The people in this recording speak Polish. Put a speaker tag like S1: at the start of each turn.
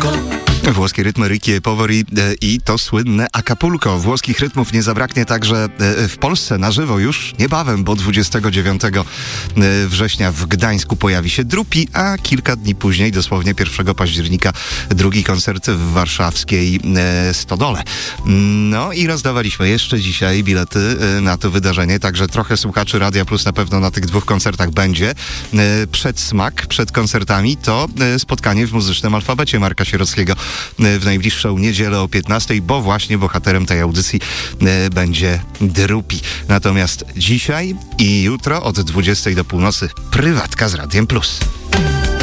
S1: Włoskie rytmy Ricky Poveri i to słynne Acapulco. Włoskich rytmów nie zabraknie także w Polsce na żywo już niebawem, bo 29 września w Gdańsku pojawi się Drupi, a kilka dni później, dosłownie 1 października, drugi koncert w warszawskiej Stodole. No i rozdawaliśmy jeszcze dzisiaj bilety na to wydarzenie, także trochę słuchaczy Radia Plus na pewno na tych dwóch koncertach będzie. Przedsmak przed koncertami to spotkanie w muzycznym alfabecie Marka Sierockiego w najbliższą niedzielę o 15:00, bo właśnie bohaterem tej audycji będzie Drupi. Natomiast dzisiaj i jutro od 20:00 do północy prywatka z Radiem Plus.